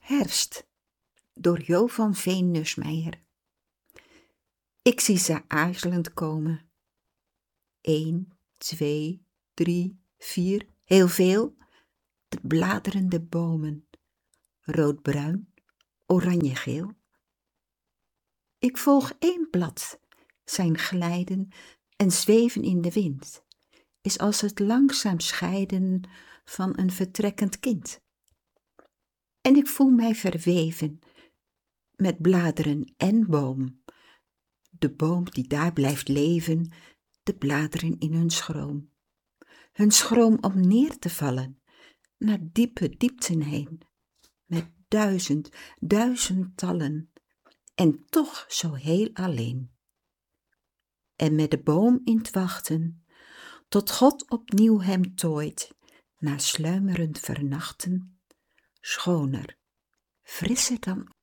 Herfst, door Jo van Veen Nussmeijer. Ik zie ze aarzelend komen. 1, 2, 3, 4, heel veel. De bladerende bomen, roodbruin, oranjegeel. Ik volg 1 blad, zijn glijden en zweven in de wind is als het langzaam scheiden van een vertrekkend kind. En ik voel mij verweven met bladeren en boom, de boom die daar blijft leven, de bladeren in hun schroom om neer te vallen, naar diepe diepten heen, met duizendtallen, en toch zo heel alleen. En met de boom in 't wachten, tot God opnieuw hem tooit, na sluimerend vernachten, schoner, frisser dan